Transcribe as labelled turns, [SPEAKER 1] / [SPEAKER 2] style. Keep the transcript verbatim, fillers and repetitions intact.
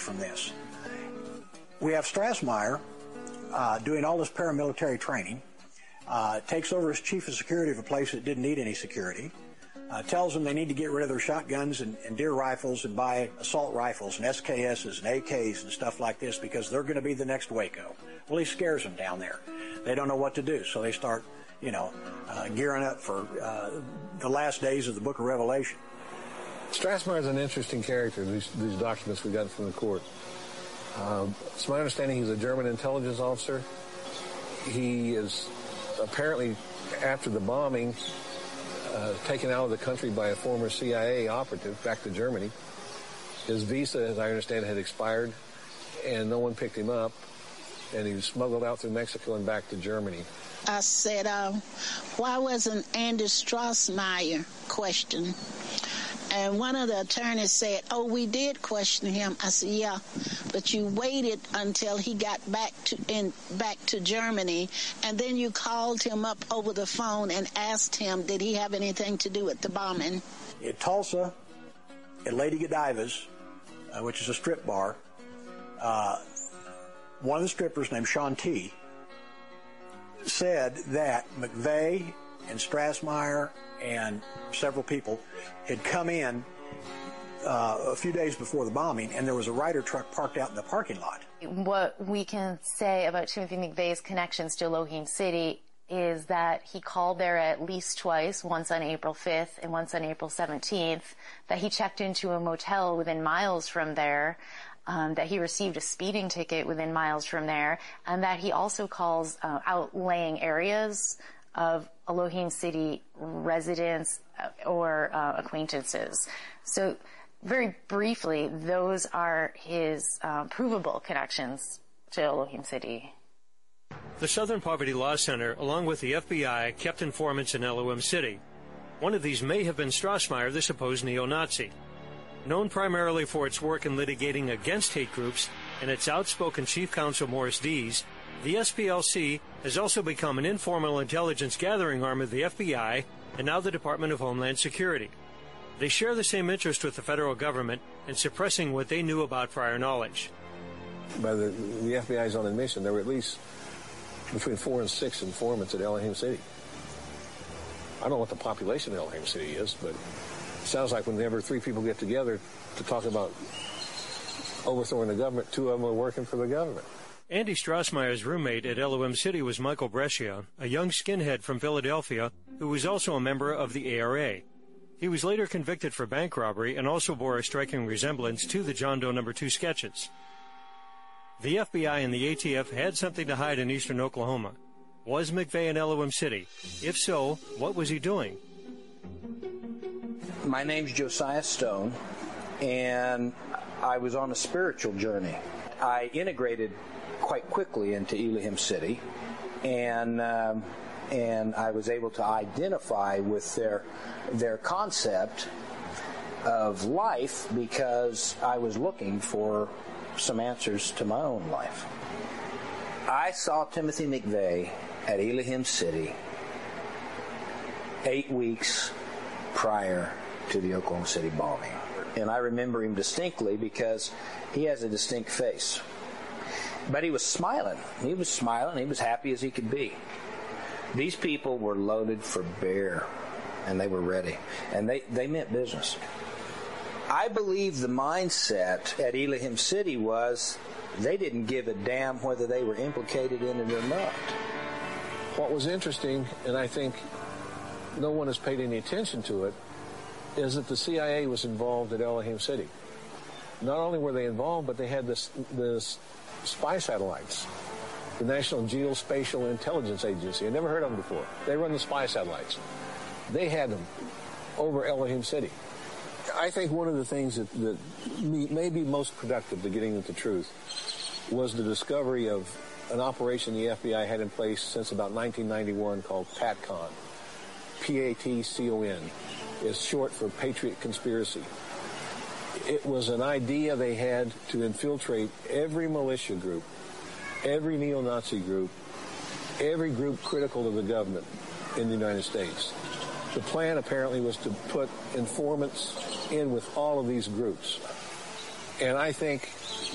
[SPEAKER 1] from this. We have Strassmeyer uh, doing all this paramilitary training, uh, takes over as chief of security of a place that didn't need any security, uh, tells them they need to get rid of their shotguns and, and deer rifles and buy assault rifles and S K S's and A Ks and stuff like this because they're going to be the next Waco. Well, he scares them down there. They don't know what to do, so they start, you know, uh, gearing up for uh, the last days of the Book of Revelation.
[SPEAKER 2] Strassmeyer is an interesting character, these, these documents we got from the court. Uh, it's my understanding he's a German intelligence officer. He is apparently, after the bombing, uh, taken out of the country by a former C I A operative back to Germany. His visa, as I understand it, had expired, and no one picked him up, and he was smuggled out through Mexico and back to Germany.
[SPEAKER 3] I said, uh, why wasn't Andy Strassmeyer questioned? And one of the attorneys said, oh, we did question him. I said, yeah, but you waited until he got back to in back to Germany, and then you called him up over the phone and asked him, did he have anything to do with the bombing?
[SPEAKER 1] At Tulsa, at Lady Godiva's, uh, which is a strip bar, uh, one of the strippers named Shanti said that McVeigh and Strassmeyer and several people had come in uh, a few days before the bombing, and there was a Ryder truck parked out in the parking lot.
[SPEAKER 4] What we can say about Timothy McVeigh's connections to Elohim City is that he called there at least twice, once on April fifth and once on April seventeenth, that he checked into a motel within miles from there, Um, that he received a speeding ticket within miles from there, and that he also calls uh, outlying areas of Elohim City residents or uh, acquaintances. So very briefly, those are his uh, provable connections to Elohim City.
[SPEAKER 5] The Southern Poverty Law Center, along with the F B I, kept informants in Elohim City. One of these may have been Strassmeyer, the supposed neo-Nazi. Known primarily for its work in litigating against hate groups and its outspoken chief counsel Morris Dees, the S P L C has also become an informal intelligence gathering arm of the F B I and now the Department of Homeland Security. They share the same interest with the federal government in suppressing what they knew about prior knowledge.
[SPEAKER 2] By the, the F B I's own admission, there were at least between four and six informants at Elohim City. I don't know what the population of Elohim City is, but it sounds like whenever three people get together to talk about overthrowing the government, two of them are working for the government.
[SPEAKER 5] Andy Strassmeyer's roommate at Elohim City was Michael Brescia, a young skinhead from Philadelphia who was also a member of the A R A. He was later convicted for bank robbery and also bore a striking resemblance to the John Doe number two sketches. The F B I and the A T F had something to hide in eastern Oklahoma. Was McVeigh in Elohim City? If so, what was he doing?
[SPEAKER 6] My name's Josiah Stone, and I was on a spiritual journey. I integrated quite quickly into Elohim City, and um, and I was able to identify with their their concept of life because I was looking for some answers to my own life. I saw Timothy McVeigh at Elohim City eight weeks prior to the Oklahoma City bombing. And I remember him distinctly because he has a distinct face. But he was smiling. He was smiling. He was happy as he could be. These people were loaded for bear, and they were ready. And they, they meant business. I believe the mindset at Elohim City was they didn't give a damn whether they were implicated in it or not.
[SPEAKER 2] What was interesting, and I think no one has paid any attention to it, is that the C I A was involved at Elohim City. Not only were they involved, but they had this, this spy satellites, the National Geospatial Intelligence Agency. I never heard of them before. They run the spy satellites. They had them over Elohim City. I think one of the things that, that may be most productive to getting at the truth was the discovery of an operation the F B I had in place since about nineteen ninety-one called PATCON. P A T C O N is short for Patriot Conspiracy. It was an idea they had to infiltrate every militia group, every neo-Nazi group, every group critical to the government in the United States. The plan apparently was to put informants in with all of these groups. And I think